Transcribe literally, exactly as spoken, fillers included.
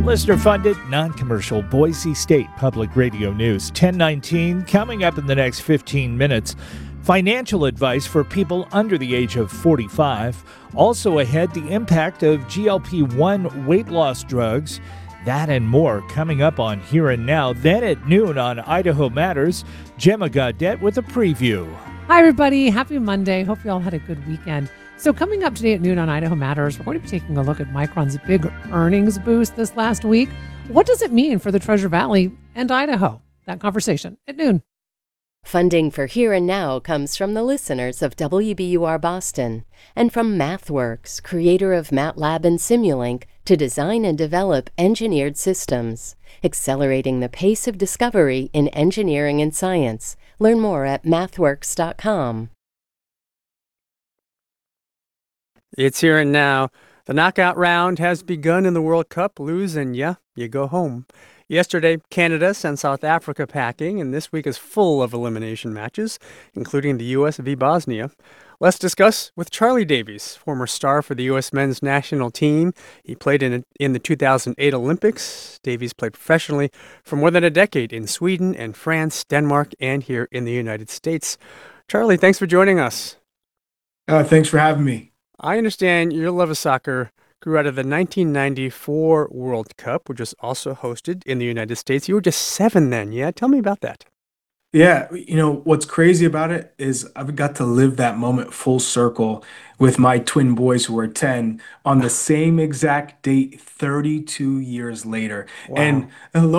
Listener-funded, non-commercial Boise State Public Radio News. ten nineteen, coming up in the next fifteen minutes. Financial advice for people under the age of forty-five. Also ahead, the impact of G L P one weight loss drugs. That and more coming up on Here and Now. Then at noon on Idaho Matters, Gemma Gaudette with a preview. Hi, everybody. Happy Monday. Hope you all had a good weekend. So coming up today at noon on Idaho Matters, we're going to be taking a look at Micron's big earnings boost this last week. What does it mean for the Treasure Valley and Idaho? That conversation at noon. Funding for Here and Now comes from the listeners of W B U R Boston and from MathWorks, creator of MATLAB and Simulink, to design and develop engineered systems, accelerating the pace of discovery in engineering and science. Learn more at mathworks dot com. It's Here and Now. The knockout round has begun in the World Cup. Lose and yeah, you go home. Yesterday, Canada sent South Africa packing, and this week is full of elimination matches, including the U S v Bosnia. Let's discuss with Charlie Davies, former star for the U S men's national team. He played in, in the two thousand eight Olympics. Davies played professionally for more than a decade in Sweden and France, Denmark, and here in the United States. Charlie, thanks for joining us. Uh, thanks for having me. I understand your love of soccer grew out of the nineteen ninety-four World Cup, which was also hosted in the United States. You were just seven then, yeah? Tell me about that. Yeah, you know, what's crazy about it is I've got to live that moment full circle with my twin boys who are ten on the same exact date thirty-two years later. Wow. And